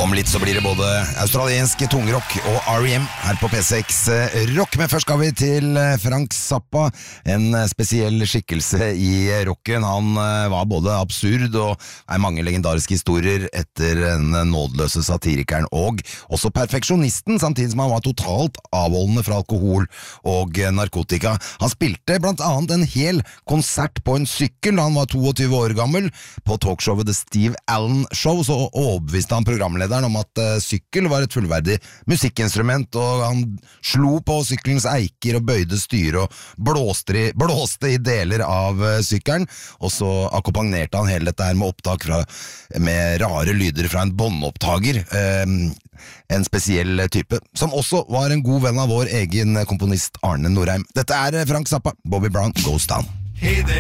Om litt så blir det både australiensk tungrock og R.E.M. her på P6 Rock. Men først skal vi til Frank Zappa, en spesiell skikkelse i rocken. Han var både absurd og mange legendariske historier etter den nådeløse satirikeren og også perfeksjonisten, samtidig som han var totalt avholdende fra alkohol og narkotika. Han spilte blant annet en hel konsert på en sykkel da han var 22 år gammel. På talkshowet The Steve Allen Show så overbeviste han programlederen om at sykkel var et fullverdig musikkinstrument, og han slo på sykkelens eiker og bøyde styre og blåste i deler av sykkelen, og så akkompagnerte han hele dette her med opptak med rare lyder fra en båndopptager, en spesiell type, som også var en god venn av vår egen komponist Arne Norheim. Dette er Frank Zappa, Bobby Brown, Goes Down. Hey there.